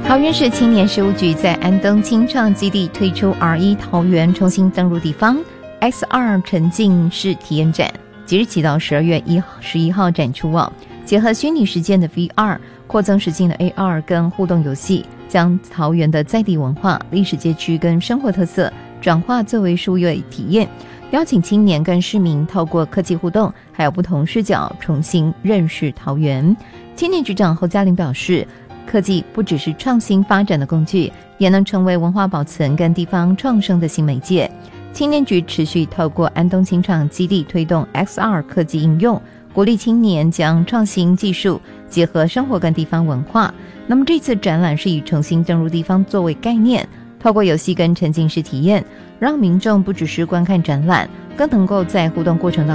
桃园市青年事务局在安东青创基地推出 R1 桃园重新登入地方 XR 沉浸式体验展，即日起到12月11号展出哦。结合虚拟实践的 VR、扩增实境的 AR 跟互动游戏，将桃园的在地文化、历史街区跟生活特色转化作为数位体验，邀请青年跟市民透过科技互动，还有不同视角重新认识桃园。青年局长侯嘉玲表示，科技不只是创新发展的工具，也能成为文化保存跟地方创生的新媒介。青年局持续透过安东青创基地推动 XR 科技应用，鼓励青年将创新技术结合生活跟地方文化。那么这次展览是以重新登入地方作为概念，透过游戏跟沉浸式体验，让民众不只是观看展览，更能够在互动过程当中